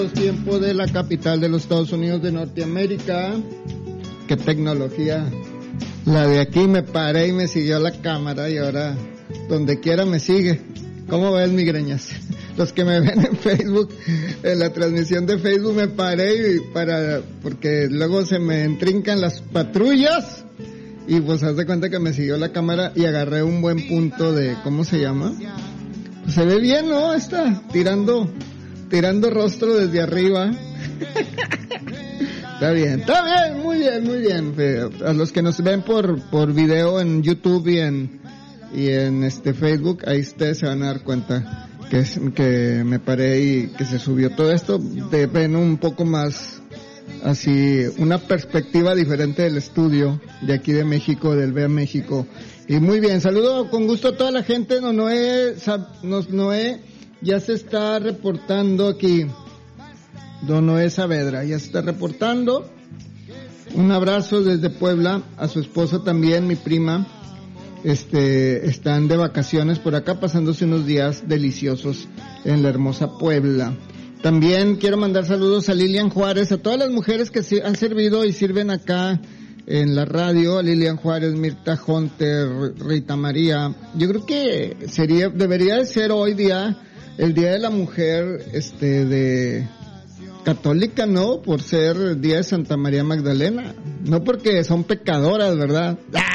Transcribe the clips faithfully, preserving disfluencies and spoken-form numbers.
Tiempo de la capital de los Estados Unidos de Norteamérica. Qué tecnología. La de aquí, me paré y me siguió la cámara y ahora donde quiera me sigue. ¿Cómo ves, migreñas? Los que me ven en Facebook, en la transmisión de Facebook, me paré y para porque luego se me entrincan las patrullas y pues haz de cuenta que me siguió la cámara y agarré un buen punto de, ¿cómo se llama? Pues se ve bien, ¿no? Está tirando tirando rostro desde arriba. Está bien, está bien, muy bien, muy bien. A los que nos ven por por video en YouTube y en y en este Facebook, ahí ustedes se van a dar cuenta que que me paré y que se subió todo esto. De, ven un poco más así, una perspectiva diferente del estudio de aquí de México, del V A México. Y muy bien, saludo con gusto a toda la gente. No, Noé, nos Noé ya se está reportando aquí. Don Noé Saavedra ya se está reportando. Un abrazo desde Puebla a su esposa también, mi prima. Este, están de vacaciones por acá, pasándose unos días deliciosos en la hermosa Puebla. También quiero mandar saludos a Lilian Juárez, a todas las mujeres que han servido y sirven acá en la radio, a Lilian Juárez, Mirta Hunter, Rita María. Yo creo que sería, debería de ser hoy día el Día de la Mujer, este, de católica, ¿no? Por ser Día de Santa María Magdalena. No porque son pecadoras, ¿verdad?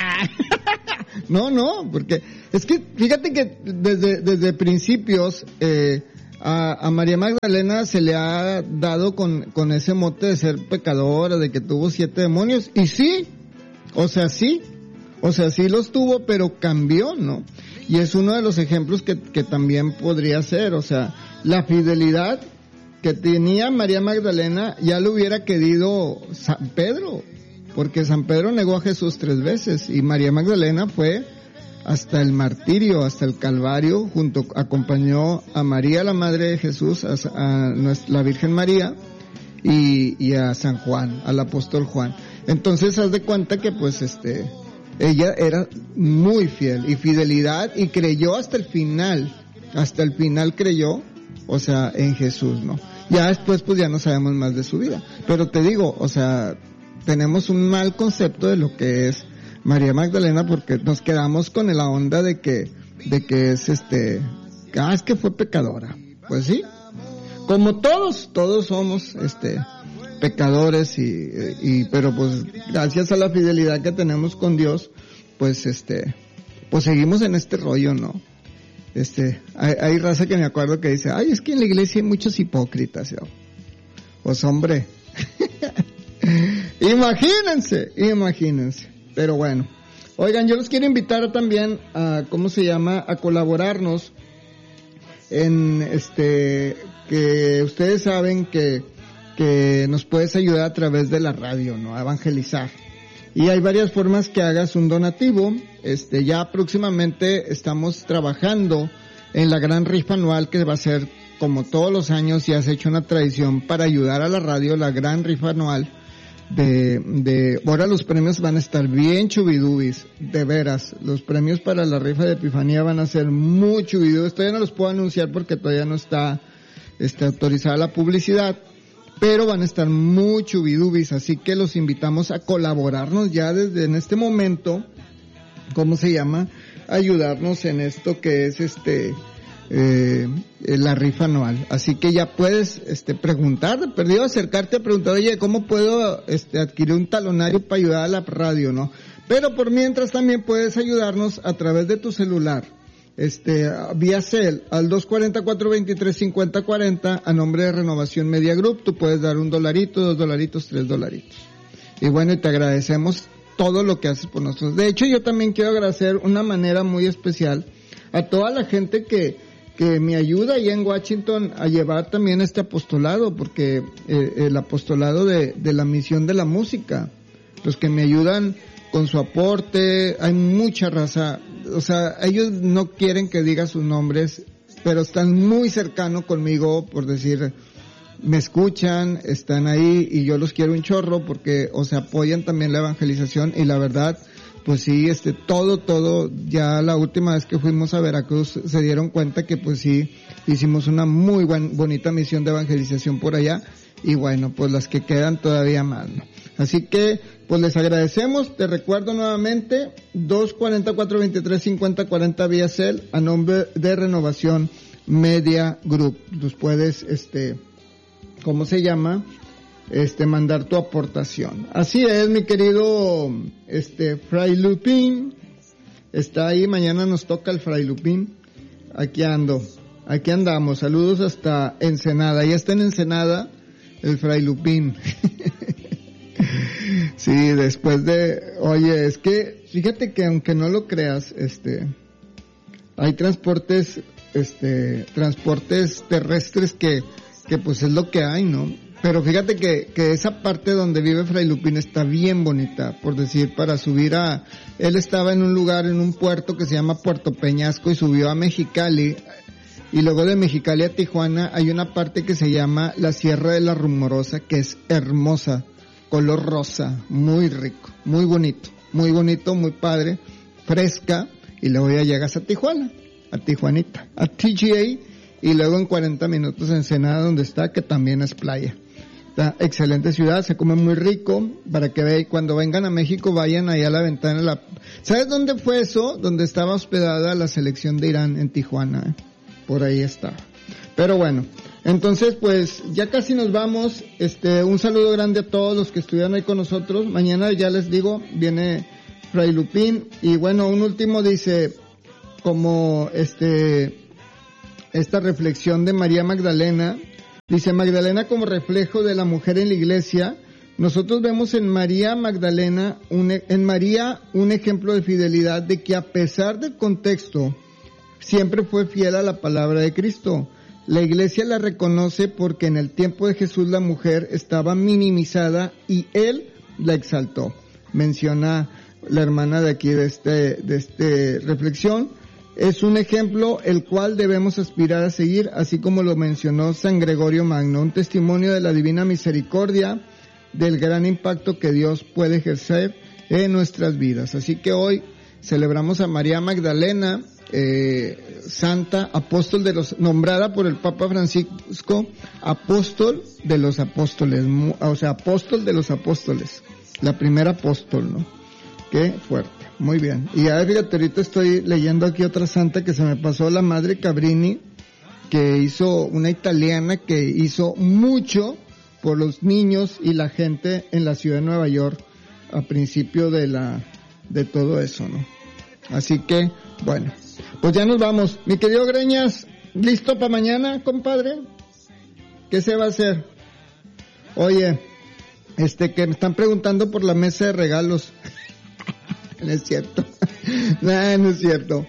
No, no, porque es que fíjate que desde, desde principios, eh, a, a María Magdalena se le ha dado con, con ese mote de ser pecadora, de que tuvo siete demonios. Y sí, o sea, sí, o sea, sí los tuvo, pero cambió, ¿no? Y es uno de los ejemplos que, que también podría ser, o sea, la fidelidad que tenía María Magdalena ya lo hubiera querido San Pedro, porque San Pedro negó a Jesús tres veces y María Magdalena fue hasta el martirio, hasta el Calvario, junto, acompañó a María, la madre de Jesús, a, a la Virgen María y, y a San Juan, al apóstol Juan. Entonces, haz de cuenta que pues este... ella era muy fiel y fidelidad y creyó hasta el final, hasta el final creyó, o sea, en Jesús, ¿no? Ya después pues ya no sabemos más de su vida, pero te digo, o sea, tenemos un mal concepto de lo que es María Magdalena porque nos quedamos con la onda de que, de que es este, ah, es que fue pecadora, pues sí, como todos, todos somos este, pecadores y, y pero pues gracias a la fidelidad que tenemos con Dios, pues este, pues seguimos en este rollo, ¿no? Este, hay, hay raza que me acuerdo que dice, ay, es que en la iglesia hay muchos hipócritas, ¿no? Pues hombre, imagínense, imagínense, pero bueno, oigan, yo los quiero invitar también a, ¿cómo se llama?, a colaborarnos en este, que ustedes saben que que nos puedes ayudar a través de la radio, ¿no? A evangelizar. Y hay varias formas que hagas un donativo. Este, ya próximamente estamos trabajando en la gran rifa anual que va a ser, como todos los años, ya se ha hecho una tradición para ayudar a la radio, la gran rifa anual de, de, ahora los premios van a estar bien chubidubis, de veras. Los premios para la rifa de Epifanía van a ser muy chubidubis. Todavía no los puedo anunciar porque todavía no está, este, autorizada la publicidad, pero van a estar muy chubidubis, así que los invitamos a colaborarnos ya desde en este momento, ¿cómo se llama?, ayudarnos en esto que es este, eh, la rifa anual. Así que ya puedes, este, preguntar, de perdido acercarte a preguntar, oye, ¿cómo puedo, este, adquirir un talonario para ayudar a la radio, no? Pero por mientras también puedes ayudarnos a través de tu celular. Este, vía Cel, al dos cuatro cuatro, veintitrés cincuenta cuarenta, a nombre de Renovación Media Group. Tú puedes dar un dolarito, dos dolaritos, tres dolaritos. Y bueno, y te agradecemos todo lo que haces por nosotros. De hecho, yo también quiero agradecer una manera muy especial a toda la gente que, que me ayuda allá en Washington a llevar también este apostolado, porque eh, el apostolado de, de la misión de la música, los que me ayudan con su aporte, hay mucha raza. O sea, ellos no quieren que diga sus nombres, pero están muy cercanos conmigo, por decir, me escuchan, están ahí y yo los quiero un chorro porque, o sea, apoyan también la evangelización y la verdad, pues sí, este, todo, todo, ya la última vez que fuimos a Veracruz se dieron cuenta que pues sí, hicimos una muy buen, bonita misión de evangelización por allá, y bueno, pues las que quedan todavía más, ¿no? Así que, pues les agradecemos, te recuerdo nuevamente, dos cuarenta, cuatro veintitrés, cincuenta cuarenta vía cel, a nombre de Renovación Media Group. Los puedes, este, ¿cómo se llama? Este, mandar tu aportación. Así es, mi querido, este, Fray Lupín, está ahí, mañana nos toca el Fray Lupín, aquí ando, aquí andamos, saludos hasta Ensenada, ya está en Ensenada, el Fray Lupín. Sí, después de, oye, es que, fíjate que aunque no lo creas, este, hay transportes, este, transportes terrestres que, que pues es lo que hay, ¿no? Pero fíjate que, que esa parte donde vive Fray Lupín está bien bonita, por decir, para subir a, él estaba en un lugar, en un puerto que se llama Puerto Peñasco y subió a Mexicali, y luego de Mexicali a Tijuana hay una parte que se llama la Sierra de la Rumorosa, que es hermosa, color rosa, muy rico, muy bonito, muy bonito, muy padre, fresca, y luego ya llegas a Tijuana, a Tijuanita, a T G A, y luego en cuarenta minutos a Ensenada, donde está, que también es playa. Está excelente ciudad, se come muy rico, para que vean, cuando vengan a México vayan ahí a la ventana. La... ¿Sabes dónde fue eso? Donde estaba hospedada la selección de Irán, en Tijuana, ¿eh? Por ahí estaba. Pero bueno, entonces pues ya casi nos vamos. Este, un saludo grande a todos los que estuvieron ahí con nosotros. Mañana ya les digo, viene Fray Lupín, y bueno, un último dice, como este, esta reflexión de María Magdalena, dice: Magdalena como reflejo de la mujer en la iglesia. Nosotros vemos en María Magdalena, un, en María un ejemplo de fidelidad, de que a pesar del contexto, siempre fue fiel a la palabra de Cristo. La iglesia la reconoce porque en el tiempo de Jesús la mujer estaba minimizada y él la exaltó. Menciona la hermana de aquí de este, de este reflexión. Es un ejemplo el cual debemos aspirar a seguir, así como lo mencionó San Gregorio Magno, un testimonio de la divina misericordia, del gran impacto que Dios puede ejercer en nuestras vidas. Así que hoy celebramos a María Magdalena, eh, santa, apóstol de los, nombrada por el Papa Francisco, apóstol de los apóstoles, o sea, apóstol de los apóstoles, la primera apóstol, ¿no? Qué fuerte, muy bien. Y ya fíjate, ahorita estoy leyendo aquí otra santa que se me pasó, la Madre Cabrini, que hizo, una italiana que hizo mucho por los niños y la gente en la ciudad de Nueva York a principio de la, de todo eso, ¿no? Así que, bueno, pues ya nos vamos. Mi querido Greñas, ¿listo para mañana, compadre? ¿Qué se va a hacer? Oye, este, que me están preguntando por la mesa de regalos. No es cierto. No, no es cierto.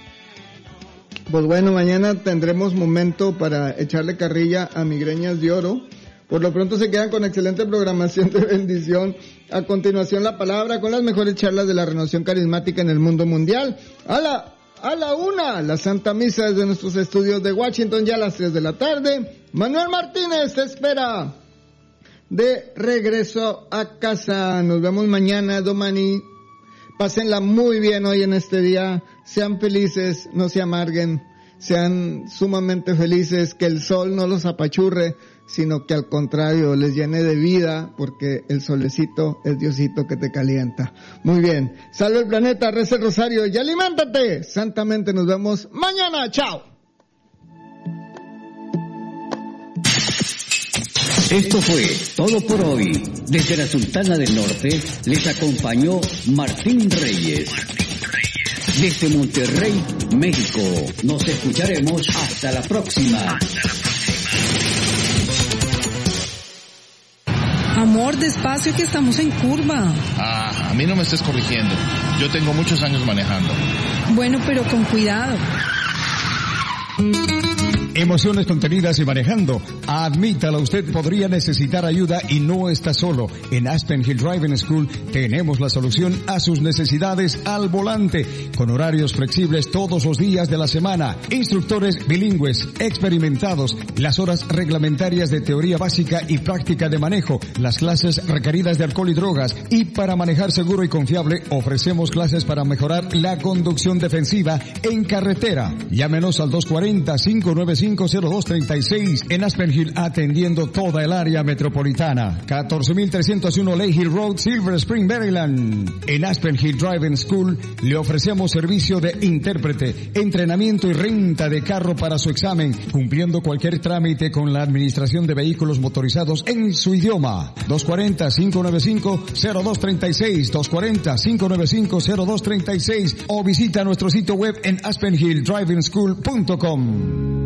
Pues bueno, mañana tendremos momento para echarle carrilla a Migreñas de Oro. Por lo pronto se quedan con excelente programación de bendición. A continuación la palabra con las mejores charlas de la renovación carismática en el mundo mundial. A la, a la una, la Santa Misa desde nuestros estudios de Washington, ya a las tres de la tarde. Manuel Martínez te espera de regreso a casa. Nos vemos mañana, Domani. Pásenla muy bien hoy en este día. Sean felices, no se amarguen. Sean sumamente felices, que el sol no los apachurre, sino que al contrario les llene de vida, porque el solecito es Diosito que te calienta. Muy bien, salve el planeta, reza el rosario y aliméntate santamente. Nos vemos mañana, chao. Esto fue todo por hoy. Desde la Sultana del Norte les acompañó Martín Reyes. Desde Monterrey, México, nos escucharemos hasta la próxima. Amor, despacio que estamos en curva. Ah, a mí no me estés corrigiendo. Yo tengo muchos años manejando. Bueno, pero con cuidado. Emociones contenidas y manejando. Admítalo, usted podría necesitar ayuda y no está solo. En Aspen Hill Driving School tenemos la solución a sus necesidades al volante, con horarios flexibles todos los días de la semana, instructores bilingües, experimentados, las horas reglamentarias de teoría básica y práctica de manejo, las clases requeridas de alcohol y drogas, y para manejar seguro y confiable ofrecemos clases para mejorar la conducción defensiva en carretera. Llámenos al dos cuarenta, cinco nueve cinco, cero dos treinta y seis en Aspen Hill, atendiendo toda el área metropolitana. catorce mil trescientos uno Lake Hill Road, Silver Spring, Maryland. En Aspen Hill Driving School le ofrecemos servicio de intérprete, entrenamiento y renta de carro para su examen, cumpliendo cualquier trámite con la administración de vehículos motorizados en su idioma. dos cuarenta, cinco nueve cinco, cero dos treinta y seis, dos cuarenta, cinco nueve cinco, cero dos treinta y seis o visita nuestro sitio web en aspen hill driving school punto com.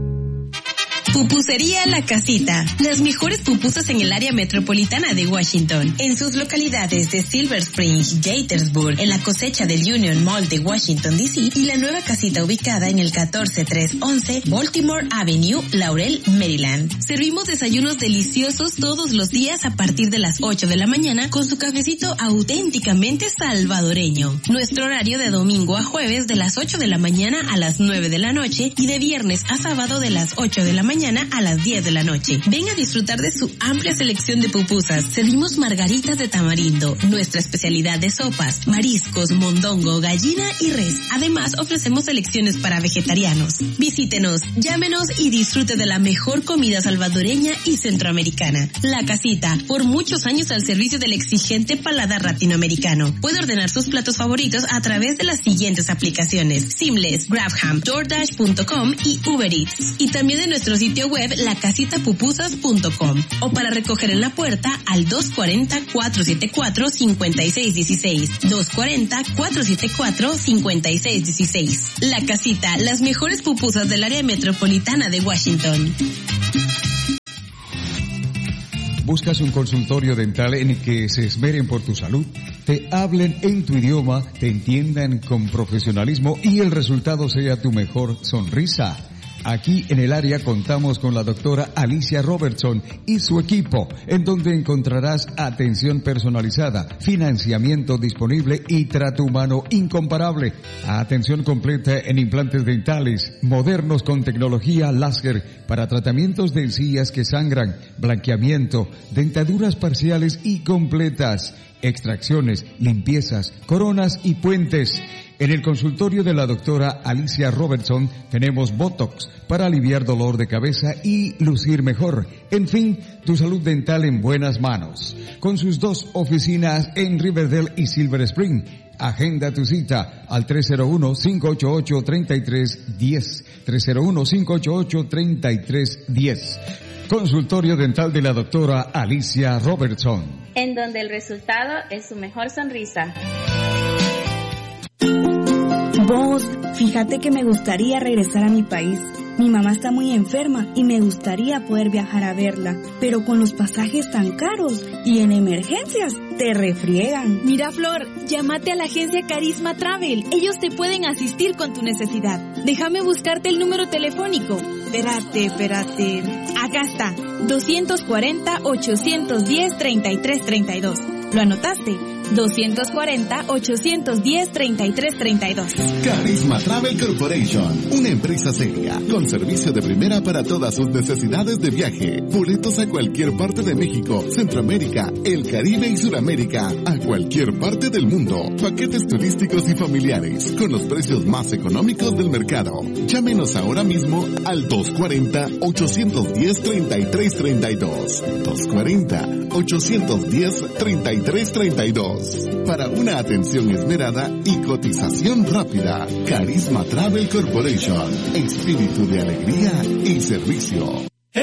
Pupusería La Casita. Las mejores pupusas en el área metropolitana de Washington. En sus localidades de Silver Spring, Gaithersburg, en la cosecha del Union Mall de Washington, D C y la nueva casita ubicada en el catorce trescientos once Baltimore Avenue, Laurel, Maryland. Servimos desayunos deliciosos todos los días a partir de las ocho de la mañana con su cafecito auténticamente salvadoreño. Nuestro horario de domingo a jueves de las ocho de la mañana a las nueve de la noche y de viernes a sábado de las ocho de la mañana a las diez de la noche. Ven a disfrutar de su amplia selección de pupusas. Servimos margaritas de tamarindo, nuestra especialidad de sopas, mariscos, mondongo, gallina y res. Además, ofrecemos selecciones para vegetarianos. Visítenos, llámenos y disfrute de la mejor comida salvadoreña y centroamericana. La Casita, por muchos años al servicio del exigente paladar latinoamericano. Puede ordenar sus platos favoritos a través de las siguientes aplicaciones: Seamless, Grabham, DoorDash punto com y Uber Eats. Y también en nuestro sitio web la casita pupusas punto com o para recoger en la puerta al dos cuarenta, cuatro setenta y cuatro, cincuenta y seis dieciséis, dos cuarenta, cuatro setenta y cuatro, cincuenta y seis dieciséis. La Casita, las mejores pupusas del área metropolitana de Washington. ¿Buscas un consultorio dental en el que se esmeren por tu salud? Te hablen en tu idioma, te entiendan con profesionalismo y el resultado sea tu mejor sonrisa. Aquí en el área contamos con la doctora Alicia Robertson y su equipo, en donde encontrarás atención personalizada, financiamiento disponible y trato humano incomparable. Atención completa en implantes dentales, modernos con tecnología láser para tratamientos de encías que sangran, blanqueamiento, dentaduras parciales y completas, extracciones, limpiezas, coronas y puentes. En el consultorio de la doctora Alicia Robertson tenemos Botox para aliviar dolor de cabeza y lucir mejor. En fin, tu salud dental en buenas manos. Con sus dos oficinas en Riverdale y Silver Spring. Agenda tu cita al tres cero uno, cinco ocho ocho, tres tres uno cero, tres cero uno, cinco ocho ocho, tres tres uno cero. Consultorio dental de la doctora Alicia Robertson. En donde el resultado es su mejor sonrisa. Vos, fíjate que me gustaría regresar a mi país. Mi mamá está muy enferma y me gustaría poder viajar a verla, pero con los pasajes tan caros y en emergencias te refriegan. Mira, Flor, llámate a la agencia Carisma Travel. Ellos te pueden asistir con tu necesidad. Déjame buscarte el número telefónico. Espérate, espérate. Acá está, dos cuarenta, ochocientos diez, treinta y tres treinta y dos. ¿Lo anotaste? dos cuarenta, ochocientos diez, treinta y tres treinta y dos. Carisma Travel Corporation, una empresa seria, con servicio de primera para todas sus necesidades de viaje. Boletos a cualquier parte de México, Centroamérica, el Caribe y Sudamérica, a cualquier parte del mundo. Paquetes turísticos y familiares, con los precios más económicos del mercado. Llámenos ahora mismo al dos cuarenta, ochocientos diez, treinta y tres treinta y dos. dos cuarenta, ochocientos diez, treinta y tres treinta y dos. Para una atención esmerada y cotización rápida. Carisma Travel Corporation. Espíritu de alegría y servicio.